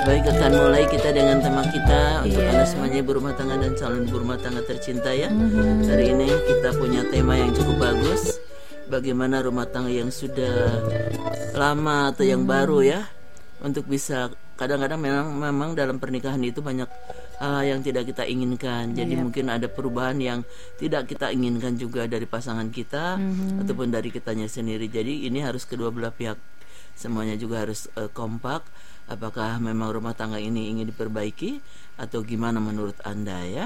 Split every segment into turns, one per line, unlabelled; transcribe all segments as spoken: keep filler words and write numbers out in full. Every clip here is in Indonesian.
Baik, akan mulai kita dengan tema kita untuk
Iya.
Anda semuanya ibu rumah tangga dan calon ibu rumah tangga tercinta ya.
Mhm.
Hari ini kita punya tema yang cukup bagus. Bagaimana rumah tangga yang sudah lama atau yang baru ya, untuk bisa, kadang-kadang memang memang dalam pernikahan itu banyak hal yang tidak kita inginkan. Jadi
Iya.
mungkin ada perubahan yang tidak kita inginkan juga dari pasangan kita ataupun dari kitanya sendiri. Jadi ini harus kedua belah pihak semuanya juga harus uh, kompak. Apakah memang rumah tangga ini ingin diperbaiki atau gimana menurut Anda ya?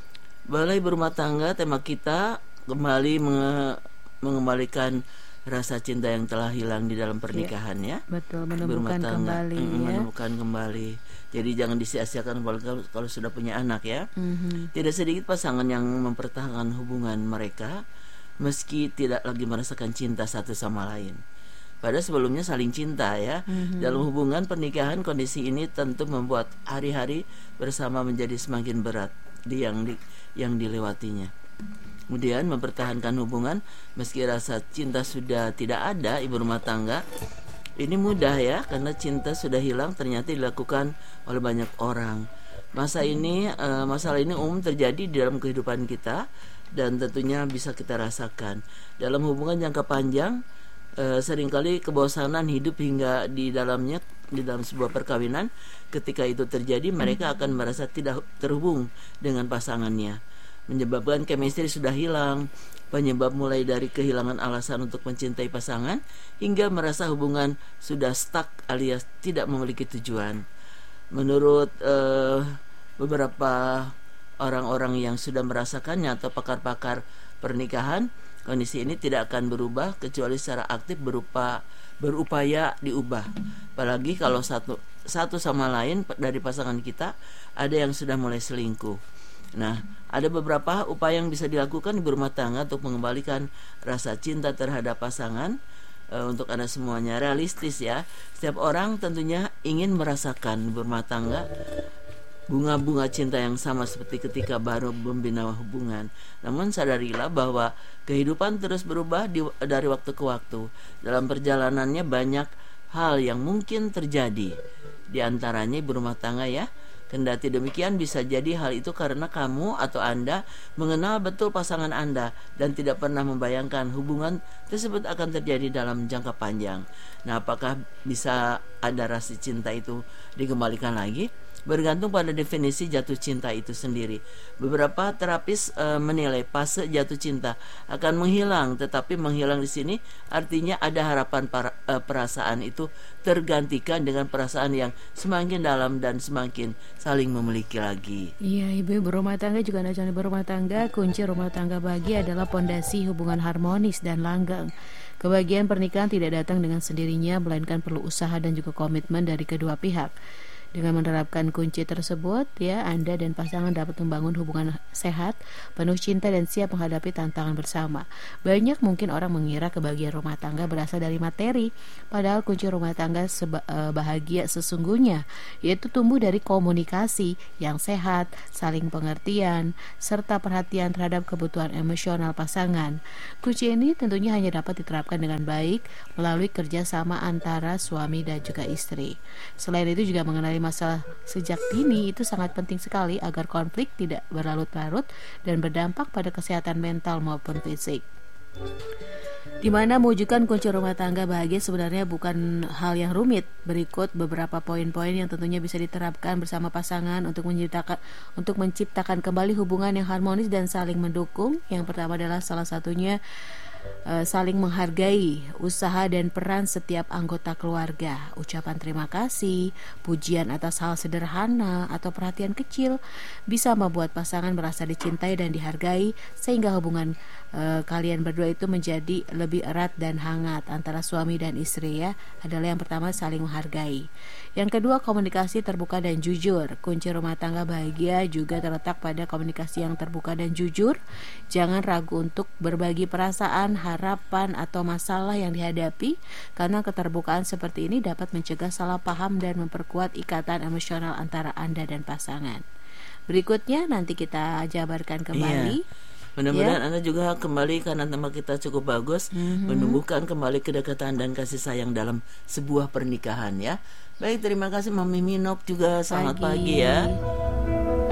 Balai berumah tangga, tema kita kembali menge- mengembalikan rasa cinta yang telah hilang di dalam pernikahan ya.
Betul,
Berumah
menemukan
tangga,
kembali
mm,
ya.
menemukan kembali. Jadi jangan disia-siakan kalau, kalau sudah punya anak ya.
Mhm.
Tidak sedikit pasangan yang mempertahankan hubungan mereka meski tidak lagi merasakan cinta satu sama lain. Padahal sebelumnya saling cinta ya.
Mhm.
Dalam hubungan pernikahan, kondisi ini tentu membuat hari-hari bersama menjadi semakin berat di yang di, yang dilewatinya. Kemudian mempertahankan hubungan meski rasa cinta sudah tidak ada, ibu rumah tangga. Ini mudah ya, karena cinta sudah hilang ternyata dilakukan oleh banyak orang. Masa ini uh, masalah ini umum terjadi di dalam kehidupan kita dan tentunya bisa kita rasakan. Dalam hubungan jangka panjang, Uh, seringkali kebosanan hidup hingga di dalamnya, di dalam sebuah perkawinan. Ketika itu terjadi, mereka akan merasa tidak terhubung dengan pasangannya, menyebabkan chemistry sudah hilang. Penyebab mulai dari kehilangan alasan untuk mencintai pasangan hingga merasa hubungan sudah stuck alias tidak memiliki tujuan. Menurut uh, beberapa orang-orang yang sudah merasakannya atau pakar-pakar pernikahan, kondisi ini tidak akan berubah kecuali secara aktif berupa berupaya diubah. Apalagi kalau satu satu sama lain dari pasangan kita ada yang sudah mulai selingkuh. Nah, ada beberapa upaya yang bisa dilakukan di rumah tangga untuk mengembalikan rasa cinta terhadap pasangan. E, untuk Anda semuanya realistis ya. Setiap orang tentunya ingin merasakan berumah tangga bunga-bunga cinta yang sama seperti ketika baru membina hubungan. Namun sadarilah bahwa kehidupan terus berubah di, dari waktu ke waktu. Dalam perjalanannya banyak hal yang mungkin terjadi. Di antaranya ibu rumah tangga ya. Kendati demikian bisa jadi hal itu karena kamu atau Anda mengenal betul pasangan Anda dan tidak pernah membayangkan hubungan tersebut akan terjadi dalam jangka panjang. Nah, apakah bisa ada rasa cinta itu dikembalikan lagi? Bergantung pada definisi jatuh cinta itu sendiri. Beberapa terapis e, menilai fase jatuh cinta akan menghilang, tetapi menghilang di sini artinya ada harapan para, e, perasaan itu tergantikan dengan perasaan yang semakin dalam dan semakin saling memiliki lagi.
Iya, ibu berumah tangga juga ada calon berumah tangga. Kunci rumah tangga bahagia adalah pondasi hubungan harmonis dan langgeng. Kebahagiaan pernikahan tidak datang dengan sendirinya, melainkan perlu usaha dan juga komitmen dari kedua pihak. Dengan menerapkan kunci tersebut, ya, Anda dan pasangan dapat membangun hubungan sehat, penuh cinta dan siap menghadapi tantangan bersama. Banyak mungkin orang mengira kebahagiaan rumah tangga berasal dari materi, padahal kunci rumah tangga seba- eh, bahagia sesungguhnya yaitu tumbuh dari komunikasi yang sehat, saling pengertian, serta perhatian terhadap kebutuhan emosional pasangan. Kunci ini tentunya hanya dapat diterapkan dengan baik melalui kerjasama antara suami dan juga istri. Selain itu juga mengenali masalah sejak dini itu sangat penting sekali agar konflik tidak berlarut-larut dan berdampak pada kesehatan mental maupun fisik. Di mana mewujudkan kunci rumah tangga bahagia sebenarnya bukan hal yang rumit. Berikut beberapa poin-poin yang tentunya bisa diterapkan bersama pasangan untuk menciptakan untuk menciptakan kembali hubungan yang harmonis dan saling mendukung. Yang pertama adalah salah satunya Uh, saling menghargai usaha dan peran setiap anggota keluarga. Ucapan terima kasih, pujian atas hal sederhana atau perhatian kecil bisa membuat pasangan merasa dicintai dan dihargai, sehingga hubungan uh, kalian berdua itu menjadi lebih erat dan hangat antara suami dan istri ya. Adalah yang pertama, saling menghargai. Yang kedua, komunikasi terbuka dan jujur. Kunci rumah tangga bahagia juga terletak pada komunikasi yang terbuka dan jujur. Jangan ragu untuk berbagi perasaan, harapan atau masalah yang dihadapi, karena keterbukaan seperti ini dapat mencegah salah paham dan memperkuat ikatan emosional antara Anda dan pasangan. Berikutnya nanti kita jabarkan kembali.
Iya. Mudah-mudahan
Ya.
Anda juga kembali karena tema kita cukup bagus,
Mhm.
menumbuhkan kembali kedekatan dan kasih sayang dalam sebuah pernikahan ya. Baik, terima kasih Mami Minok juga. Selamat
Pagi.
pagi ya.